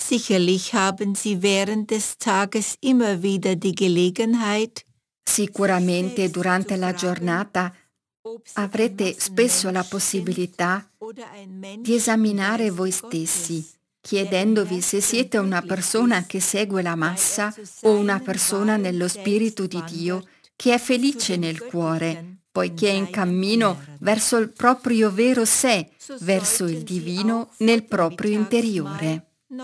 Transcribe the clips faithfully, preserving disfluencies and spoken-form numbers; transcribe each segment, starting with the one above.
Sicherlich haben Sie während des Tages immer wieder die Gelegenheit, Sicuramente durante la giornata avrete spesso la possibilità di esaminare voi stessi, chiedendovi se siete una persona che segue la massa o una persona nello Spirito di Dio che è felice nel cuore, poiché è in cammino verso il proprio vero sé, verso il divino nel proprio interiore.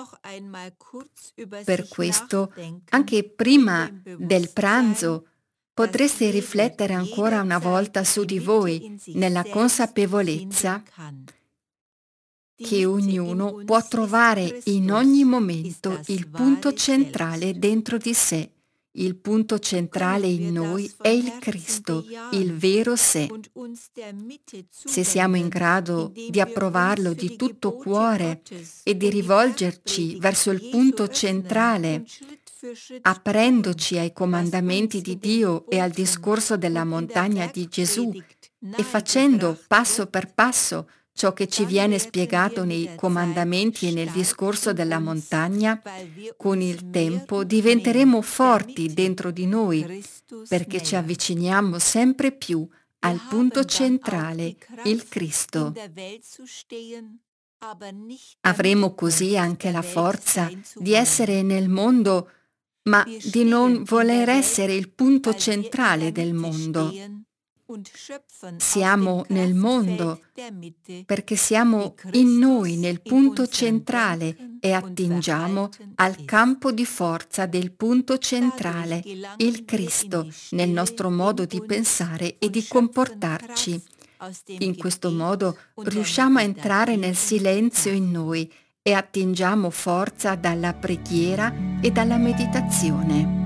Per questo, anche prima del pranzo, potreste riflettere ancora una volta su di voi, nella consapevolezza che ognuno può trovare in ogni momento il punto centrale dentro di sé. Il punto centrale in noi è il Cristo, il vero sé. Se siamo in grado di approvarlo di tutto cuore e di rivolgerci verso il punto centrale, aprendoci ai comandamenti di Dio e al discorso della montagna di Gesù e facendo passo per passo ciò che ci viene spiegato nei comandamenti e nel discorso della montagna, con il tempo diventeremo forti dentro di noi perché ci avviciniamo sempre più al punto centrale, il Cristo. Avremo così anche la forza di essere nel mondo, ma di non voler essere il punto centrale del mondo. Siamo nel mondo perché siamo in noi nel punto centrale e attingiamo al campo di forza del punto centrale, il Cristo, nel nostro modo di pensare e di comportarci. In questo modo riusciamo a entrare nel silenzio in noi e attingiamo forza dalla preghiera e dalla meditazione.